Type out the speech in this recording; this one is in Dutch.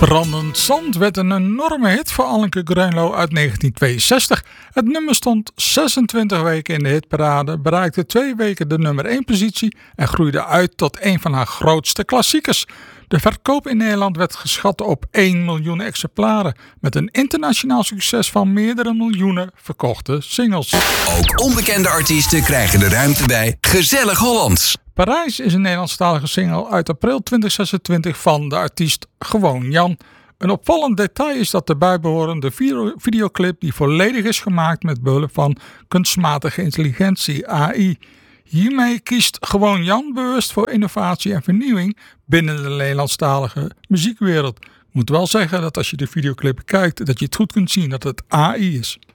Brandend Zand werd een enorme hit voor Anneke Grunlo uit 1962. Het nummer stond 26 weken in de hitparade, bereikte 2 weken de nummer 1 positie en groeide uit tot een van haar grootste klassiekers. De verkoop in Nederland werd geschat op 1 miljoen exemplaren, met een internationaal succes van meerdere miljoenen verkochte singles. Ook onbekende artiesten krijgen de ruimte bij Gezellig Hollands. Parijs is een Nederlandstalige single uit april 2026 van de artiest Gewoon Jan. Een opvallend detail is dat de bijbehorende videoclip die volledig is gemaakt met behulp van kunstmatige intelligentie AI. Hiermee kiest Gewoon Jan bewust voor innovatie en vernieuwing binnen de Nederlandstalige muziekwereld. Ik moet wel zeggen dat als je de videoclip kijkt dat je het goed kunt zien dat het AI is.